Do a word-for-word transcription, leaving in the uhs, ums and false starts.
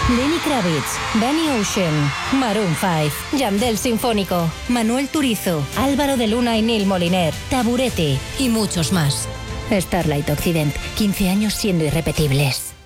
Lenny Kravitz, Danny Ocean, Maroon cinco, Yandel Sinfónico, Manuel Turizo, Álvaro de Luna y Neil Moliner, Taburete y muchos más. Starlight Occident, quince años siendo irrepetibles.